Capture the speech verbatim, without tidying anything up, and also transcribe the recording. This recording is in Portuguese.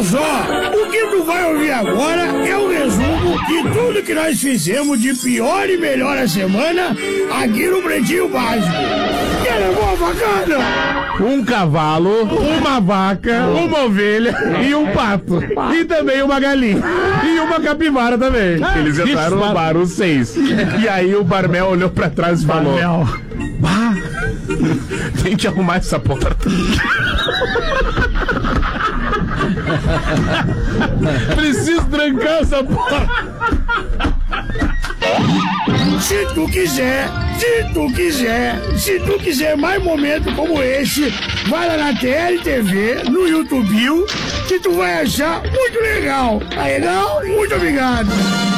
só, o que tu vai ouvir agora é o resumo de tudo que nós fizemos de pior e melhor a semana aqui no Pretinho Básico. Que levou a facada? Um cavalo, uma vaca, uma ovelha e um pato. E também uma galinha. E uma capivara também. Eles entraram no bar, os seis. E aí o Barmel olhou pra trás e falou: Bah, tem que arrumar essa porta. Preciso trancar essa porta. Se tu quiser, se tu quiser, se tu quiser mais momentos como esse, vai lá na T L T V, no YouTube, que tu vai achar muito legal. Tá legal? Muito obrigado.